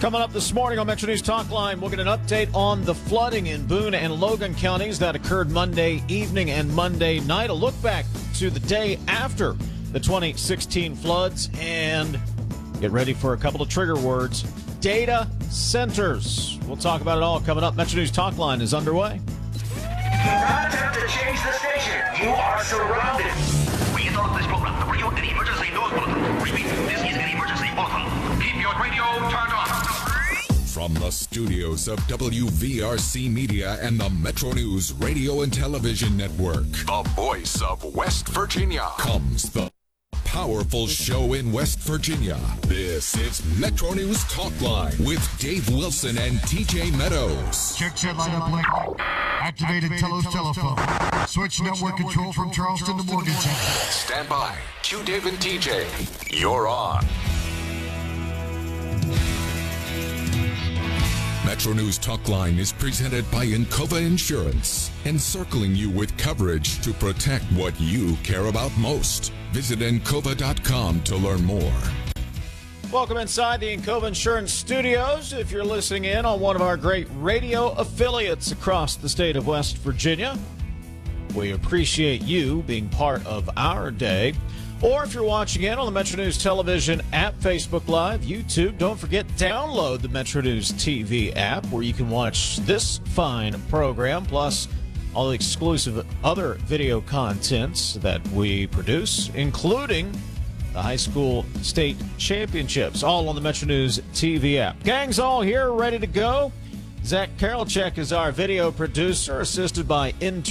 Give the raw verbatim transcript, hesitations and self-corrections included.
Coming up this morning on Metro News Talk Line, we'll get an update on the flooding in Boone and Logan counties that occurred Monday evening and Monday night. A look back to the day after the twenty sixteen floods, and get ready for a couple of trigger words. Data centers. We'll talk about it all coming up. Metro News Talk Line is underway. Do not attempt to change the station. You are surrounded. We interrupt this program to bring you an emergency news bulletin. Repeat, this is an emergency bulletin. Keep your radio turned on. From the studios of W V R C Media and the Metro News Radio and Television Network, the voice of West Virginia, comes the powerful show in West Virginia. This is Metro News Talk Line with Dave Wilson and T J Meadows. Check set lineup link. Activated Telos telephone. Switch network control from Charleston to Morgantown. Stand by. Q Dave and T J. You're on. Metro News Talk Line is presented by Encova Insurance, encircling you with coverage to protect what you care about most. Visit Encova dot com to learn more. Welcome inside the Encova Insurance Studios. If you're listening in on one of our great radio affiliates across the state of West Virginia, we appreciate you being part of our day. Or if you're watching in on the Metro News Television app, Facebook Live, YouTube, don't forget, download the Metro News T V app where you can watch this fine program, plus all the exclusive other video contents that we produce, including the high school state championships, all on the Metro News T V app. Gang's all here, ready to go. Zach Karolchek is our video producer, assisted by intern